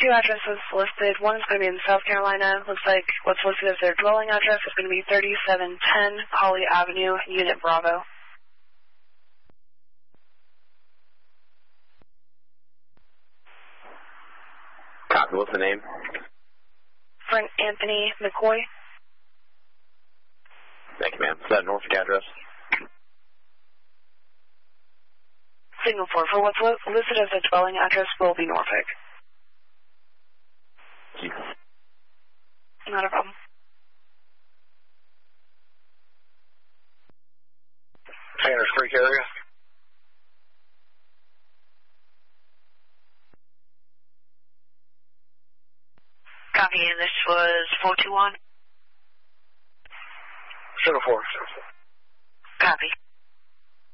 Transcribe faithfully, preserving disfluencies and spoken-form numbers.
two addresses listed. One is going to be in South Carolina. Looks like what's listed as their dwelling address is going to be thirty-seven ten Holly Avenue, Unit Bravo. Copy. What's the name? Frank Anthony McCoy. Thank you, ma'am. Is that a Norfolk address? Signal four. For what's li listed as a dwelling address will be Norfolk. Thank you. Not a problem. Sanders Creek area. Copy, and this was four two one? seven four. Copy.